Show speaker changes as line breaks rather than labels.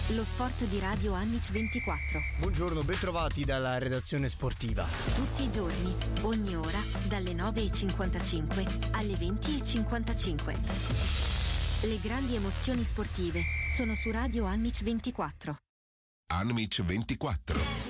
Lo sport di Radio Annic 24.
Buongiorno, bentrovati dalla redazione sportiva.
Tutti i giorni, ogni ora, dalle 9:55 alle 20:55. Le grandi emozioni sportive sono su Radio Annic 24.
Annic 24.